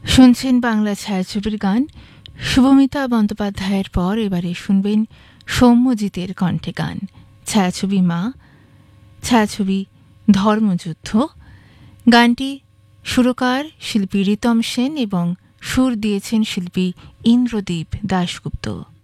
শুনছেন বাংলা ছায়াছবির গান। শুভমিতা বন্দ্যোপাধ্যায়ের পর এবারে শুনবেন সৌম্যজিতের কণ্ঠে গান। ছায়াছবি মা, ছায়াছবি ধর্মযুদ্ধ। গানটি সুরকার শিল্পী রিতম সেন এবং সুর দিয়েছেন শিল্পী ইন্দ্রদীপ দাশগুপ্ত।